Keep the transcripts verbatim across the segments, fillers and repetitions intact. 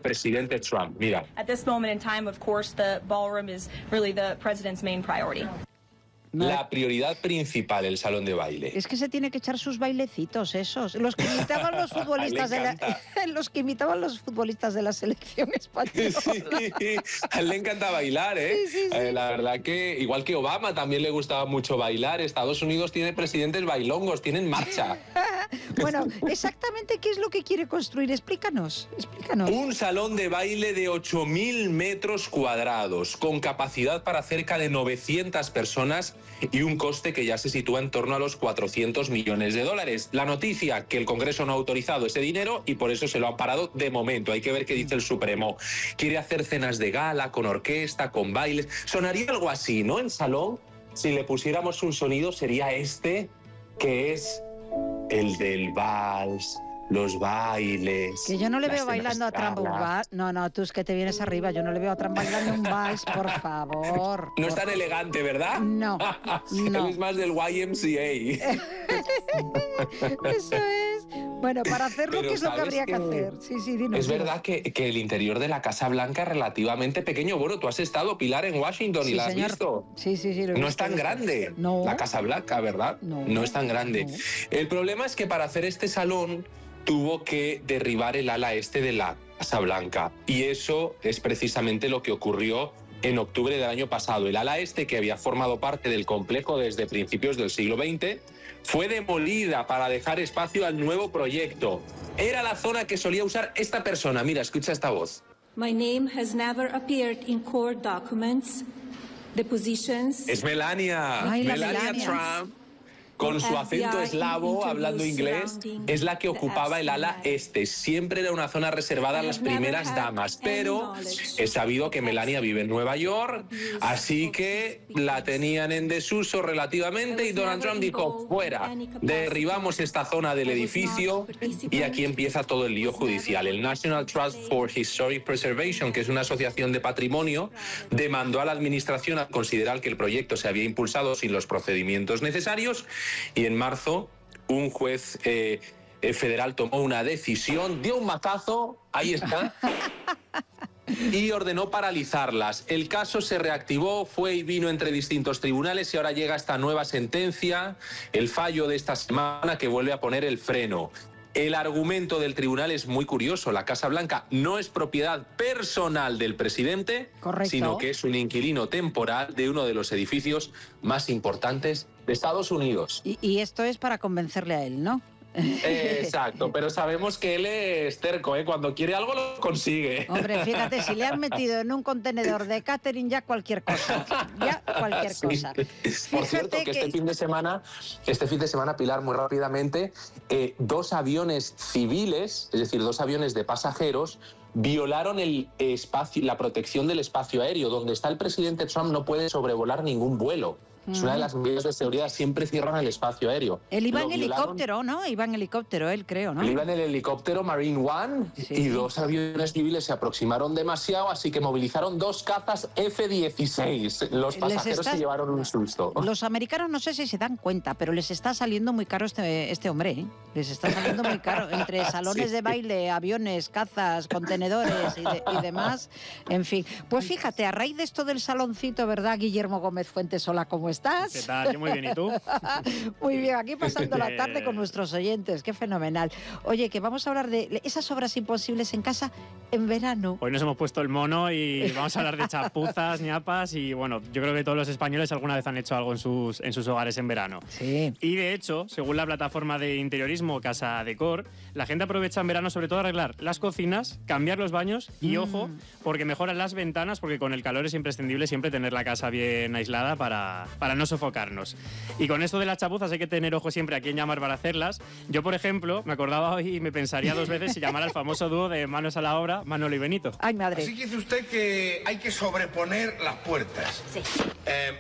presidente Trump. Mira. At this moment in time, of course, the ballroom is really the president's main priority. La prioridad principal, el salón de baile. Es que se tiene que echar sus bailecitos esos, los que imitaban los futbolistas de la, los que imitaban los futbolistas de la selección española. Sí, a él le encanta bailar, ¿eh? Sí, sí, sí. Eh, la verdad que, igual que Obama, también le gustaba mucho bailar. Estados Unidos tiene presidentes bailongos, tienen marcha. Bueno, exactamente qué es lo que quiere construir, explícanos, explícanos. Un salón de baile de ocho mil metros cuadrados, con capacidad para cerca de novecientas personas y un coste que ya se sitúa en torno a los cuatrocientos millones de dólares. La noticia, que el Congreso no ha autorizado ese dinero y por eso se lo han parado de momento. Hay que ver qué dice el Supremo. Quiere hacer cenas de gala, con orquesta, con bailes. Sonaría algo así, ¿no? El salón, si le pusiéramos un sonido, sería este, que es el del vals, los bailes. Que yo no le veo bailando a Trump un vals. No, no, tú es que te vienes arriba. Yo no le veo a Trump bailando un vals, por favor. No por es tan elegante, ¿verdad? No, no. Él es más del Y M C A. Eso es. Bueno, para hacerlo, Pero ¿qué es lo que habría que, que hacer? Sí, sí, dinos. Es verdad que, que el interior de la Casa Blanca es relativamente pequeño. Bueno, tú has estado, Pilar, en Washington y Sí, la has señor. visto. Sí, sí, sí. Lo he No visto, es tan lo he visto. grande No. la Casa Blanca, ¿verdad? No. No es tan grande. No. El problema es que para hacer este salón tuvo que derribar el ala este de la Casa Blanca. Y eso es precisamente lo que ocurrió en octubre del año pasado. El ala este, que había formado parte del complejo desde principios del siglo veinte, fue demolida para dejar espacio al nuevo proyecto. Era la zona que solía usar esta persona. Mira, escucha esta voz. My name has never appeared in court documents. The positions... Es Melania. Ay, la Melania Melania. Trump, con su acento eslavo, hablando inglés, es la que ocupaba el ala este. Siempre era una zona reservada a las primeras damas, pero he sabido que Melania vive en Nueva York, así que la tenían en desuso relativamente y Donald Trump dijo, fuera, derribamos esta zona del edificio y aquí empieza todo el lío judicial. El National Trust for Historic Preservation, que es una asociación de patrimonio, demandó a la administración al considerar que el proyecto se había impulsado sin los procedimientos necesarios. Y en marzo, un juez eh, eh, federal tomó una decisión, dio un mazazo, ahí está, y ordenó paralizarlas. El caso se reactivó, fue y vino entre distintos tribunales y ahora llega esta nueva sentencia, el fallo de esta semana que vuelve a poner el freno. El argumento del tribunal es muy curioso. La Casa Blanca no es propiedad personal del presidente, Correcto. sino que es un inquilino temporal de uno de los edificios más importantes de Estados Unidos. Y, y esto es para convencerle a él, ¿no? Eh, exacto, pero sabemos que él es terco, ¿eh? Cuando quiere algo lo consigue. Hombre, fíjate, si le han metido en un contenedor de catering ya cualquier cosa, ya cualquier Sí. cosa. Por Fíjate cierto, que, que- este fin de semana, este fin de semana, Pilar, muy rápidamente, eh, dos aviones civiles, es decir, dos aviones de pasajeros, violaron el espacio, la protección del espacio aéreo. Donde está el presidente Trump no puede sobrevolar ningún vuelo. Es una de las medidas de seguridad, siempre cierran el espacio aéreo. Él iba Lo en violaron. helicóptero, ¿no? Iba en helicóptero, él creo, ¿no? Él iba en el helicóptero Marine One Sí. y dos aviones civiles se aproximaron demasiado, así que movilizaron dos cazas F dieciséis. Los Les pasajeros estás- se llevaron un susto. Los americanos no sé si se dan cuenta, pero les está saliendo muy caro este, este hombre, ¿eh? Les está saliendo muy caro. Entre salones Sí. de baile, aviones, cazas, contenedores y, de- y demás. En fin, pues fíjate, a raíz de esto del saloncito, ¿verdad, Guillermo Gómez Fuentes? Hola, ¿cómo estás? ¿Qué tal? Yo muy bien, ¿y tú? Muy bien, aquí pasando la tarde con nuestros oyentes, qué fenomenal. Oye, que vamos a hablar de esas obras imposibles en casa en verano. Hoy nos hemos puesto el mono y vamos a hablar de chapuzas, ñapas y bueno, yo creo que todos los españoles alguna vez han hecho algo en sus, en sus hogares en verano. Sí. Y de hecho, según la plataforma de interiorismo Casa Decor, la gente aprovecha en verano sobre todo arreglar las cocinas, cambiar los baños y Mm. ojo, porque mejoran las ventanas, porque con el calor es imprescindible siempre tener la casa bien aislada para, para no sofocarnos. Y con esto de las chapuzas hay que tener ojo siempre a quién llamar para hacerlas. Yo, por ejemplo, me acordaba hoy y me pensaría dos veces si llamar al famoso dúo de Manos a la Obra, Manolo y Benito. Ay, madre. Así que dice usted que hay que sobreponer las puertas. Sí. Eh,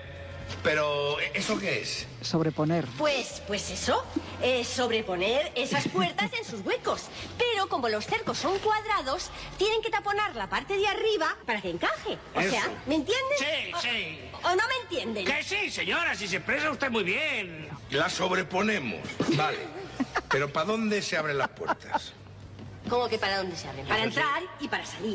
pero, ¿eso qué es? Sobreponer. Pues, pues eso, eh, sobreponer esas puertas en sus huecos. Pero como los cercos son cuadrados, tienen que taponar la parte de arriba para que encaje. O Eso. sea, ¿me entienden? Sí, O- sí. ¿O no me entienden? Que sí, señora, si se expresa usted muy bien. La sobreponemos. Vale. Pero ¿para dónde se abren las puertas? ¿Cómo que para dónde se abren? Para entrar y para salir.